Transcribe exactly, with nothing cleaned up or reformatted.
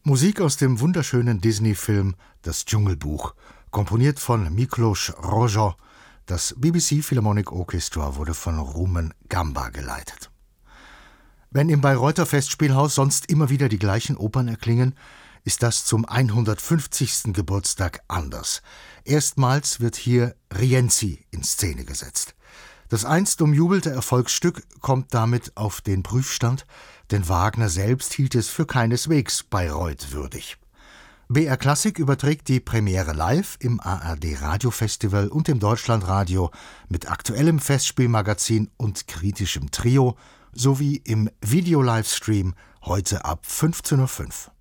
Musik aus dem wunderschönen Disney-Film Das Dschungelbuch, komponiert von Miklos Rozsa. Das B B C Philharmonic Orchestra wurde von Rumen Gamba geleitet. Wenn im Bayreuther Festspielhaus sonst immer wieder die gleichen Opern erklingen, ist das zum hundertfünfzigsten Geburtstag anders. Erstmals wird hier Rienzi in Szene gesetzt. Das einst umjubelte Erfolgsstück kommt damit auf den Prüfstand, denn Wagner selbst hielt es für keineswegs Bayreuth würdig. B R Klassik überträgt die Premiere live im A R D Radiofestival und im Deutschlandradio mit aktuellem Festspielmagazin und kritischem Trio sowie im Video-Livestream heute ab fünfzehn Uhr fünf.